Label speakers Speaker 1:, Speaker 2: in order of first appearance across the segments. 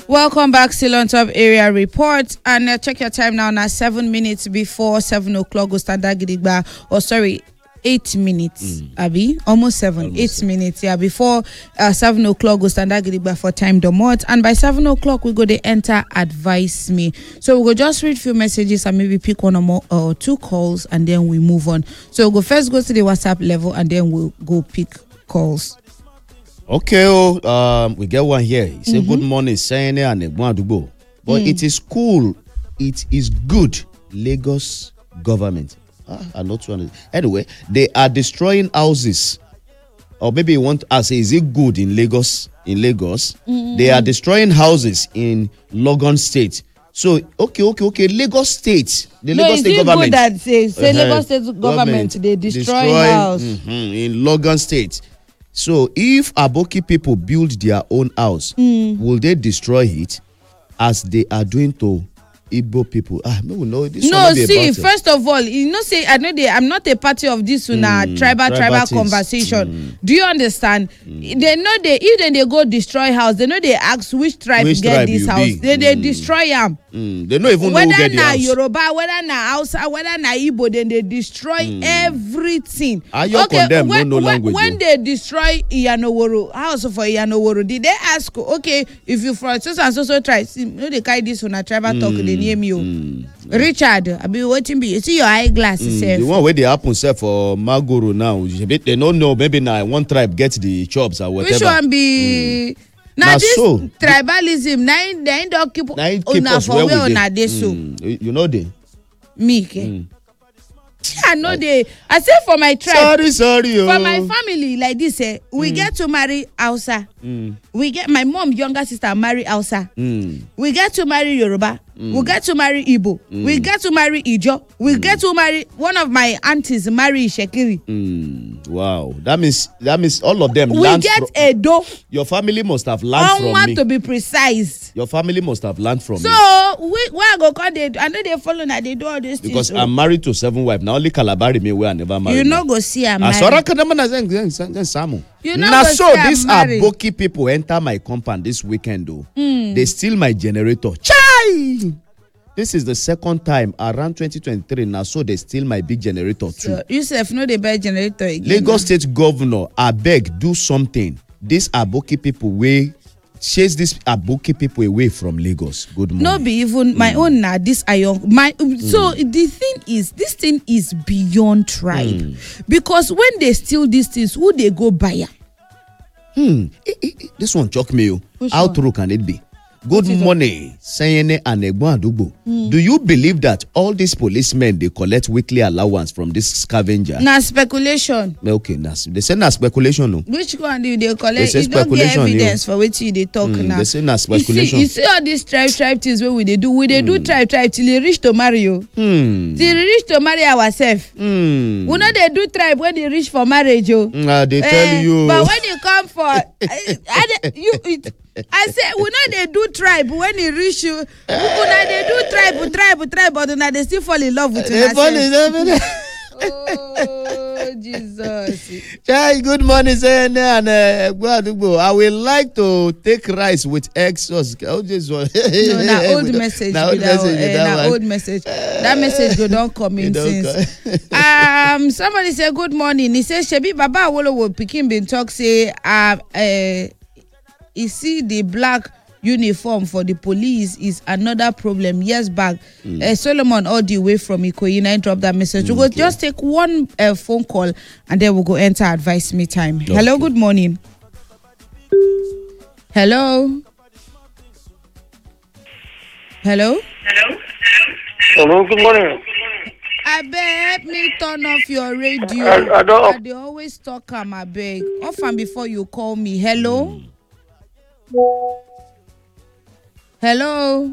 Speaker 1: Welcome back, still on Top Area Report. And check your time now, 7 minutes before 7 o'clock. Go standard gidigba. Oh, sorry, 8 minutes. Abi, almost 7. Almost 8 minutes. Yeah, before 7 o'clock. Go standard gidigba for time domot. And by 7 o'clock, we go to enter Advise Me. So we go just read few messages and maybe pick one or more or two calls, and then we move on. So we'll first go to the WhatsApp level, and then we'll go pick calls.
Speaker 2: Okay, we get one here. He said, good morning, Sayene and Egbuadubo. But it is cool. It is good. Lagos government. I'm not sure. Anyway, they are destroying houses. Or maybe you want to say, is it good in Lagos? In Lagos, they are destroying houses in Logan State. So, okay. Lagos State. The Lagos State government.
Speaker 1: No, it's good that say Lagos State government, they destroy house.
Speaker 2: In Logan State. So if Aboki people build their own house, will they destroy it as they are doing to Igbo people? No,
Speaker 1: no, see, first of all, you know, say I'm not a party of this tribal conversation. Do you understand? They know if they go destroy house, they know they ask which tribe get this house. They destroy them.
Speaker 2: They don't even know who get the house.
Speaker 1: Whether na Yoruba, whether na Hausa, whether na Igbo, then they destroy everything.
Speaker 2: No language.
Speaker 1: When they destroy Iyanoworo, house for Iyanoworo, did they ask, okay, if you from so and so tribe, they carry this on a tribal talk, they name you. Richard, I be waiting. You see your eyeglasses.
Speaker 2: The one where they happen for Magoro now, they don't know. Maybe now one tribe gets the chops or whatever.
Speaker 1: Which one be? Now this tribalism, they don't keep
Speaker 2: us
Speaker 1: for
Speaker 2: where
Speaker 1: we dey so.
Speaker 2: You know they.
Speaker 1: Me, I know they. I say for my tribe.
Speaker 2: Sorry.
Speaker 1: For my family, like this, we get to marry Hausa. We get my mom younger sister marry Hausa. We get to marry Yoruba. We get to marry Igbo. We get to marry Ijo. We get to marry one of my aunties marry Shekiri.
Speaker 2: Wow, that means all of them.
Speaker 1: We get Edo.
Speaker 2: Your family must have learned from me.
Speaker 1: I want to be precise.
Speaker 2: Your family must have learned from me.
Speaker 1: So where I go call they? I know they follow now. They do all these things.
Speaker 2: Because I'm married to 7 wives. Now only Calabari me where I never married.
Speaker 1: You know go see I'm married.
Speaker 2: You know so these Aboki people enter my compound this weekend though. They steal my generator. Chai! This is the second time around 2023 now, so they steal my big generator too.
Speaker 1: So Yusuf, no, they buy generator again.
Speaker 2: Lagos State Governor, I beg, do something. These Aboki people chase these Aboki people away from Lagos. Good morning.
Speaker 1: No, be even my own now. This iron So the thing is, this thing is beyond tribe because when they steal these things, who they go buy?
Speaker 2: This one shock me. How true can it be? Good morning, Sayene and Egbuadubo. Do you believe that all these policemen they collect weekly allowance from this scavenger?
Speaker 1: Na speculation.
Speaker 2: Okay, they say na speculation. No.
Speaker 1: Which one do they collect?
Speaker 2: They say
Speaker 1: you don't get evidence for which they talk now.
Speaker 2: They say na speculation.
Speaker 1: You see all these tribe things where we they do. We they do tribe till they reach to marry you. Till they reach to marry ourselves. We know they do tribe when they reach for marriage.
Speaker 2: They tell you.
Speaker 1: But when you come for I say we know they do tribe when they reach you. They do tribe, but now they still fall in love with you. Oh Jesus!
Speaker 2: Chai, good morning, Sayene and Egbuadubo. I would like to take rice with eggs.
Speaker 1: No, na old message. Old message. That message go don't come in since. Somebody say good morning. He says Shebi Baba Awolowo pikin been talk say you see the black uniform for the police is another problem. Years back, Solomon all the way from Ikoyi, I dropped that message. We'll just take one phone call and then we'll go enter Advise Me time. Okay. Hello, good morning. Hello,
Speaker 3: good morning.
Speaker 1: I beg me turn off your radio. They always talk I beg. Often before you call me. Hello. Hello.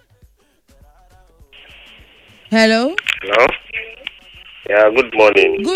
Speaker 3: Yeah, good morning.